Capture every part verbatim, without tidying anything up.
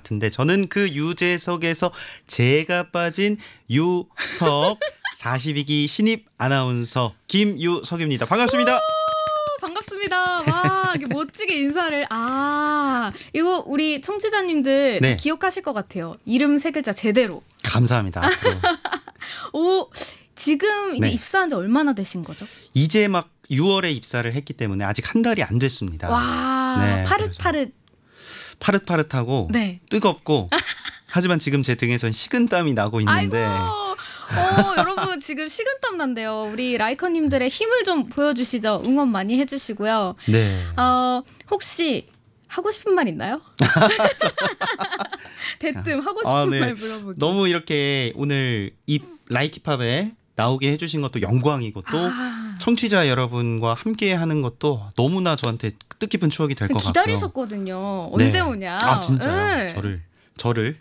같은데 저는 그 유재석에서 제가 빠진 유석 사십이 기 신입 아나운서 김유석입니다. 반갑습니다. 반갑습니다. 와, 이게 멋지게 인사를. 아, 이거 우리 청취자님들 네. 기억하실 것 같아요. 이름 세 글자 제대로. 감사합니다. 오, 지금 이제 네. 입사한 지 얼마나 되신 거죠? 이제 막 유월에 입사를 했기 때문에 아직 한 달이 안 됐습니다. 와, 네, 파릇파릇. 파릇파릇하고 네. 뜨겁고 하지만 지금 제 등에선 식은땀이 나고 있는데 아이고. 어, 여러분 지금 식은땀 난대요. 우리 라이커님들의 힘을 좀 보여주시죠. 응원 많이 해주시고요. 네. 어, 혹시 하고 싶은 말 있나요? 대뜸 하고 싶은 아, 네. 말 물어보기. 너무 이렇게 오늘 이 라이키팝에 나오게 해주신 것도 영광이고 또 아, 청취자 여러분과 함께 하는 것도 너무나 저한테 뜻깊은 추억이 될 것 같고요. 기다리셨거든요. 언제 네. 오냐? 아 진짜요? 네. 저를 저를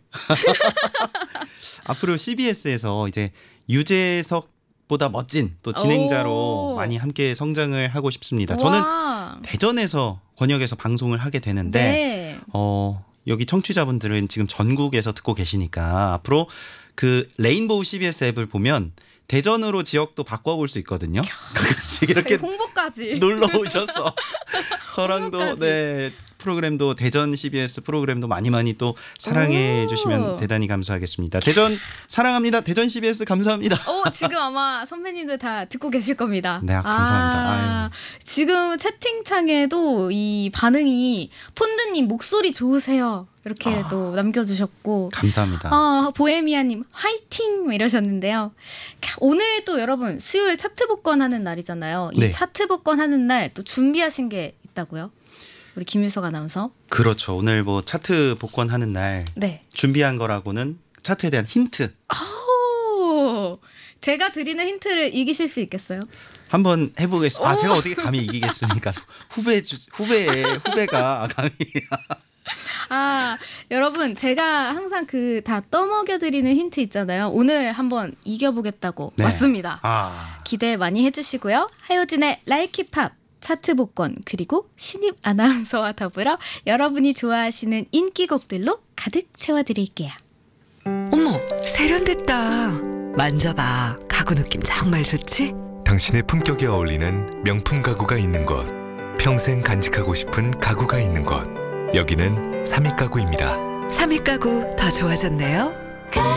앞으로 씨비에스에서 이제 유재석보다 멋진 또 진행자로 오. 많이 함께 성장을 하고 싶습니다. 저는 와. 대전에서 권역에서 방송을 하게 되는데 네. 어, 여기 청취자분들은 지금 전국에서 듣고 계시니까 앞으로 그 레인보우 씨비에스 앱을 보면 대전으로 지역도 바꿔볼 수 있거든요. 가끔씩 이렇게 홍보까지. 놀러 오셔서 저랑도 홍보까지. 네 프로그램도 대전 씨비에스 프로그램도 많이 많이 또 사랑해 오. 주시면 대단히 감사하겠습니다. 대전 사랑합니다. 대전 씨비에스 감사합니다. 어, 지금 아마 선배님들 다 듣고 계실 겁니다. 네, 감사합니다. 아, 지금 채팅창에도 이 반응이 폰드님 목소리 좋으세요. 이렇게 아. 또 남겨주셨고. 감사합니다. 아, 보헤미아님 화이팅 뭐 이러셨는데요. 오늘 또 여러분 수요일 차트 복권하는 날이잖아요. 이 네. 차트 복권하는 날 또 준비하신 게 있다고요? 우리 김유석 아나운서. 그렇죠. 오늘 뭐 차트 복권하는 날 네. 준비한 거라고는 차트에 대한 힌트 오, 제가 드리는 힌트를 이기실 수 있겠어요? 한번 해보겠습니다. 아 오. 제가 어떻게 감히 이기겠습니까? 후배 주, 후배의 후배가 감히 아, 여러분 제가 항상 그 다 떠먹여 드리는 힌트 있잖아요. 오늘 한번 이겨보겠다고 네. 왔습니다. 아 기대 많이 해주시고요. 하효진의 라이키팝 차트 복권 그리고 신입 아나운서와 더불어 여러분이 좋아하시는 인기곡들로 가득 채워드릴게요. 어머, 세련됐다. 만져봐. 가구 느낌 정말 좋지? 당신의 품격에 어울리는 명품 가구가 있는 곳, 평생 간직하고 싶은 가구가 있는 곳, 여기는 삼익가구입니다. 삼익 가구 더 좋아졌네요.